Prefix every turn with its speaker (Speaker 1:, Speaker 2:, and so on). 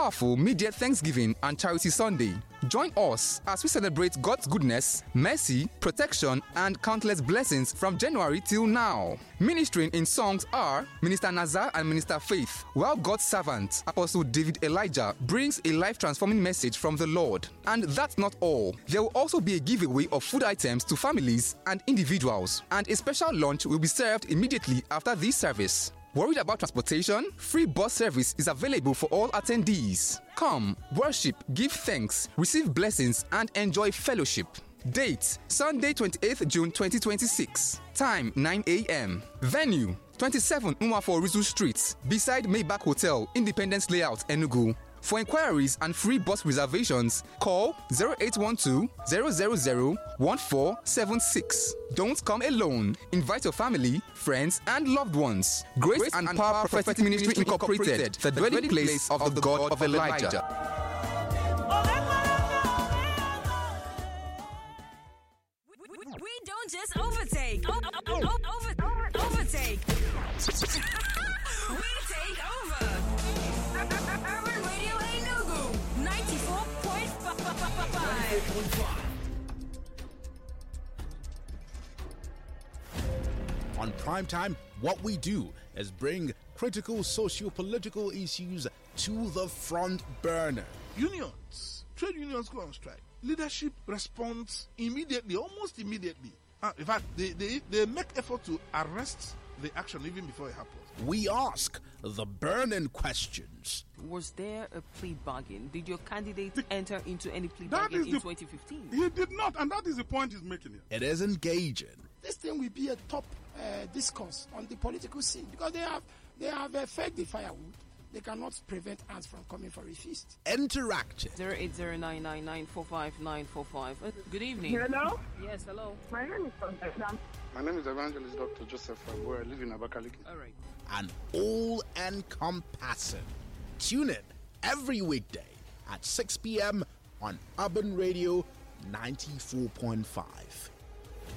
Speaker 1: powerful mid-year Thanksgiving and Charity Sunday. Join us as we celebrate God's goodness, mercy, protection, and countless blessings from January till now. Ministering in songs are Minister Nazar and Minister Faith, while God's servant, Apostle David Elijah, brings a life-transforming message from the Lord. And that's not all. There will also be a giveaway of food items to families and individuals, and a special lunch will be served immediately after this service. Worried about transportation? Free bus service is available for all attendees. Come, worship, give thanks, receive blessings, and enjoy fellowship. Date, Sunday 28th June 2026. Time, 9 a.m. Venue, 27 Nwafo Rizu Street, beside Maybach Hotel, Independence Layout, Enugu. For inquiries and free bus reservations, call 0812-000-1476. Don't come alone. Invite your family, friends, and loved ones. Grace and Power Prophetic Ministry Incorporated, the dwelling place of the God of Elijah.
Speaker 2: We don't just overtake. Overtake. We take over. Urban Radio Enugu 94.5.
Speaker 3: On Primetime, what we do is bring critical socio-political issues to the front burner.
Speaker 4: Unions, trade unions go on strike. Leadership responds immediately, almost immediately. In fact, they make effort to arrest the action even before it happens.
Speaker 3: We ask the burning questions.
Speaker 5: Was there a plea bargain? Did your candidate enter into any plea bargain in 2015?
Speaker 4: He did not, and that is the point he's making here.
Speaker 3: It is engaging.
Speaker 6: This thing will be a top discourse on the political scene because they have fed the firewood. They cannot prevent ants from coming for a feast.
Speaker 3: Interactive.
Speaker 5: 08099945945. Good evening.
Speaker 7: Hello?
Speaker 5: Yes, hello.
Speaker 7: My name is Constance.
Speaker 8: My name is Evangelist Dr. Joseph Fagbo. I live in Abakaliki.
Speaker 5: All right.
Speaker 3: And all-encompassing. Tune in every weekday at 6 p.m. on Urban Radio 94.5.